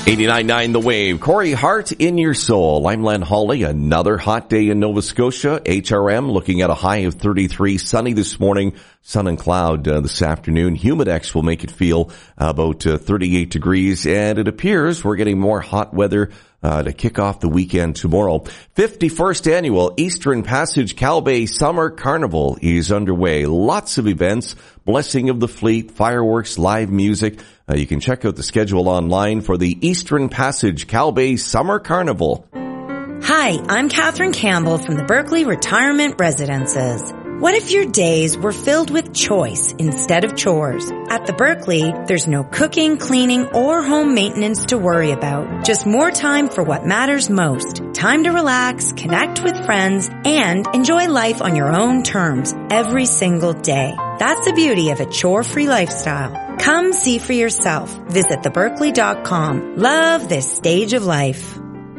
89.9 The Wave. Corey Hart in your soul. I'm Len Hawley. Another hot day in Nova Scotia. HRM looking at a high of 33. Sunny this morning. Sun and cloud this afternoon. Humidex will make it feel about 38 degrees. And it appears we're getting more hot weather to kick off the weekend tomorrow. 51st annual Eastern Passage Calbay Summer Carnival is underway. Lots of events. Blessing of the Fleet, fireworks, live music. You can check out the schedule online for the Eastern Passage Calbay Summer Carnival. Hi, I'm Catherine Campbell from the Berkeley Retirement Residences. What if your days were filled with choice instead of chores? At the Berkeley, there's no cooking, cleaning, or home maintenance to worry about. Just more time for what matters most. Time to relax, connect with friends, and enjoy life on your own terms every single day. That's the beauty of a chore-free lifestyle. Come see for yourself. Visit theberkeley.com. Love this stage of life.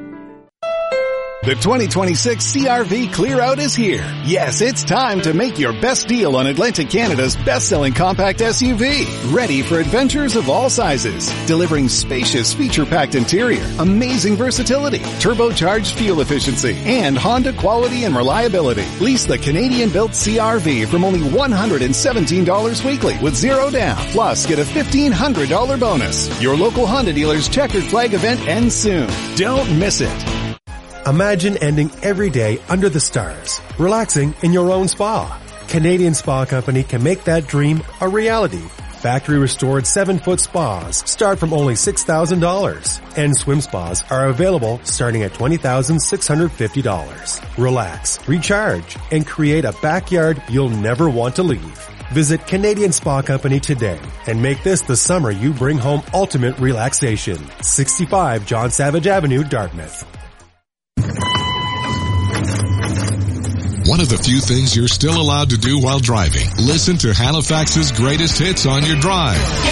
The 2026 CRV Clear Out is here. Yes, it's time to make your best deal on Atlantic Canada's best-selling compact SUV. Ready for adventures of all sizes. Delivering spacious, feature-packed interior, amazing versatility, turbocharged fuel efficiency, and Honda quality and reliability. Lease the Canadian-built CRV from only $117 weekly with zero down. Plus, get a $1,500 bonus. Your local Honda dealer's checkered flag event ends soon. Don't miss it. Imagine ending every day under the stars, relaxing in your own spa. Canadian Spa Company can make that dream a reality. Factory restored 7-foot spas start from only $6,000, and swim spas are available starting at $20,650. Relax, recharge, and create a backyard you'll never want to leave. Visit Canadian Spa Company today and make this the summer you bring home ultimate relaxation. 65 John Savage Avenue, Dartmouth. One of the few things you're still allowed to do while driving. Listen to Halifax's greatest hits on your drive.